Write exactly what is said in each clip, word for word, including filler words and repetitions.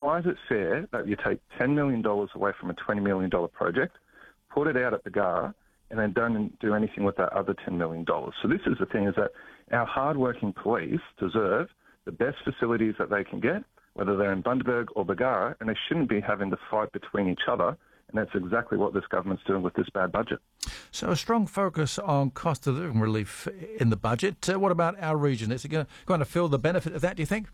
why is it fair that you take ten million dollars away from a twenty million dollars project, put it out at Bargara, and then don't do anything with that other ten million dollars? So this is the thing, is that our hard-working police deserve the best facilities that they can get, whether they're in Bundaberg or Bargara, and they shouldn't be having to fight between each other, and that's exactly what this government's doing with this bad budget. So a strong focus on cost of living relief in the budget. Uh, what about our region? Is it going to, going to feel the benefit of that, do you think?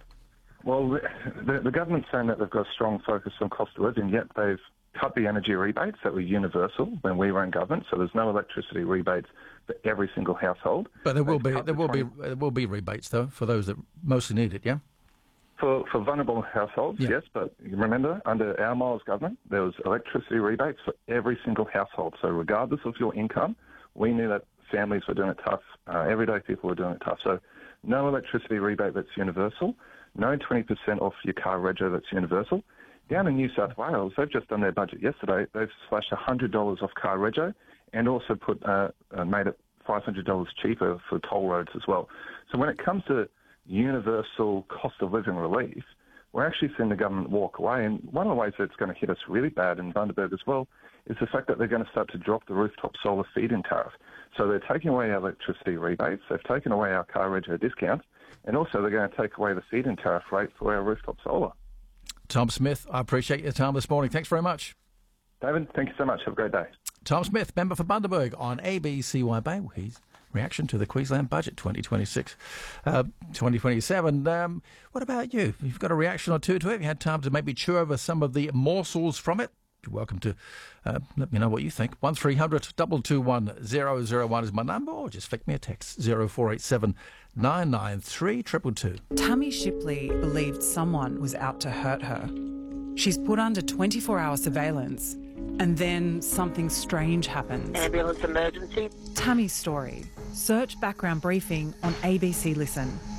Well, the, the government's saying that they've got a strong focus on cost of living, yet they've cut the energy rebates that were universal when we were in government, so there's no electricity rebates for every single household. But there will They've be cut there the will be twenty there will be rebates though for those that mostly need it. Yeah. For, for vulnerable households, Yeah. yes, but you remember, under our Miles government, there was electricity rebates for every single household. So regardless of your income, we knew that families were doing it tough, uh, everyday people were doing it tough. So no electricity rebate that's universal, no twenty percent off your car rego that's universal. Down in New South Wales, they've just done their budget yesterday. They've slashed one hundred dollars off car rego and also put uh, uh, made it five hundred dollars cheaper for toll roads as well. So when it comes to universal cost of living relief, we're actually seeing the government walk away. And one of the ways that it's going to hit us really bad in Bundaberg as well is the fact that they're going to start to drop the rooftop solar feed-in tariff. So they're taking away our electricity rebates, they've taken away our car rego discounts, and also they're going to take away the feed-in tariff rate for our rooftop solar. Tom Smith, I appreciate your time this morning. Thanks very much. David, thank you so much. Have a great day. Tom Smith, member for Bundaberg on A B C Y Bay. His reaction to the Queensland budget twenty twenty-six, uh, twenty twenty-seven. Um, what about you? You've got a reaction or two to it? Have you had time to maybe chew over some of the morsels from it? You're welcome to uh, let me know what you think. one three hundred two two one zero zero one is my number, or just flick me a text zero four eight seven nine nine three two two two. Tammy Shipley believed someone was out to hurt her. She's put under twenty-four hour surveillance, and then something strange happens. Ambulance emergency. Tammy's story. Search Background Briefing on A B C Listen.